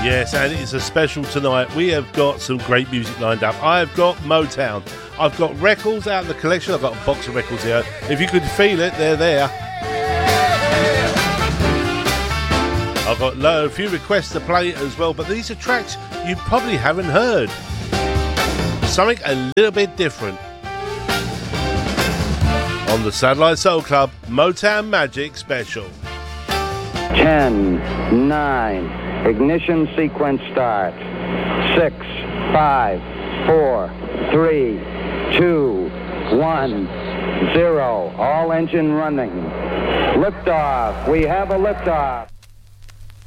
Yes, and it's a special tonight. We have got some great music lined up. I've got Motown. I've got records out of the collection. I've got a box of records here. If you could feel it, they're there. I've got a few requests to play as well, but these are tracks you probably haven't heard. Something a little bit different. On the Satellite Soul Club Motown Magic Special. 10, 9... Ignition sequence start. 6, 5, 4, 3, 2, 1, 0. All engine running. Liftoff. We have a liftoff.